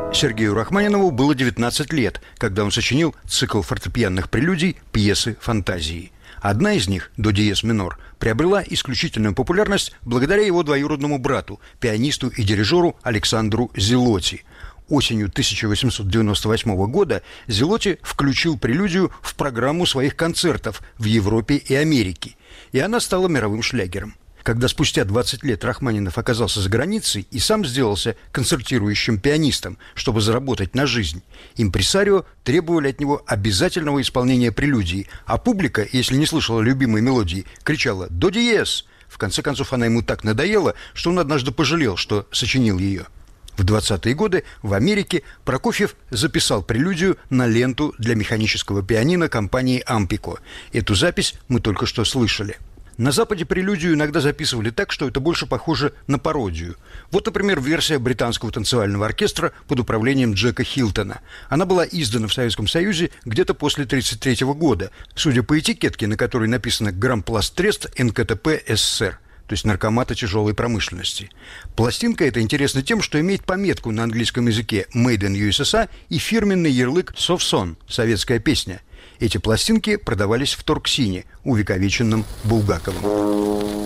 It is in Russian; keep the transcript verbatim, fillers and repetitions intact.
Сергею Рахманинову было девятнадцать лет, когда он сочинил цикл фортепианных прелюдий «Пьесы фантазии». Одна из них, до диез минор, приобрела исключительную популярность благодаря его двоюродному брату, пианисту и дирижеру Александру Зелотти. Осенью тысяча восемьсот девяносто восьмого года Зелотти включил прелюдию в программу своих концертов в Европе и Америке, и она стала мировым шлягером. Когда спустя двадцать лет Рахманинов оказался за границей и сам сделался концертирующим пианистом, чтобы заработать на жизнь, импресарио требовали от него обязательного исполнения прелюдии, а публика, если не слышала любимой мелодии, кричала «до диез». В конце концов, она ему так надоела, что он однажды пожалел, что сочинил ее. В двадцатые годы в Америке Прокофьев записал прелюдию на ленту для механического пианино компании «Ампико». Эту запись мы только что слышали. На Западе прелюдию иногда записывали так, что это больше похоже на пародию. Вот, например, версия британского танцевального оркестра под управлением Джека Хилтона. Она была издана в Советском Союзе где-то после тысяча девятьсот тридцать третьего года, судя по этикетке, на которой написано «Грампласттрест эн ка тэ пэ эс эс эс эр», то есть наркомата тяжелой промышленности. Пластинка эта интересна тем, что имеет пометку на английском языке «Made in ю эс эс эй» и фирменный ярлык «Совсон» – советская песня. Эти пластинки продавались в Торксине, увековеченном Булгаковым.